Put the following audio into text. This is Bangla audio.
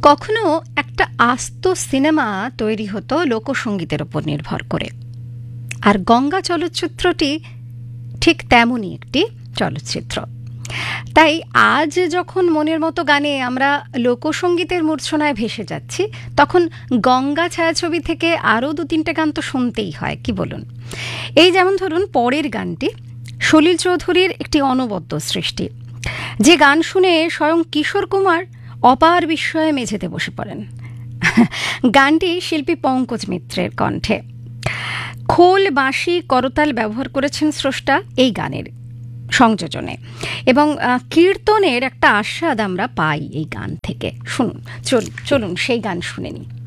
কখনো একটা আস্ত সিনেমা তৈরি হতো লোকসঙ্গীতের উপর নির্ভর করে, আর গঙ্গা চলচ্চিত্রটি ঠিক তেমনই একটি চলচ্চিত্র। তাই আজ যখন মনের মতো গানে আমরা লোকসঙ্গীতের মূর্ছনায় ভেসে যাচ্ছি, তখন গঙ্গা ছায়াছবি থেকে আরও দু তিনটে গান তো শুনতেই হয়, কি বলুন? এই যেমন ধরুন পরের গানটি সলিল চৌধুরীর একটি অনবদ্য সৃষ্টি, যে গান শুনে স্বয়ং কিশোর কুমার অপার বিস্ময়ে মেঝেতে বসে পড়েন। গানটি শিল্পী পঙ্কজ মিত্রের কণ্ঠে। খোল, বাঁশি, করতাল ব্যবহার করেছেন স্রষ্টা এই গানের সংযোজনে, এবং কীর্তনের একটা আস্বাদ আমরা পাই এই গান থেকে। শুনুন, চলুন সেই গান শুনে নিই।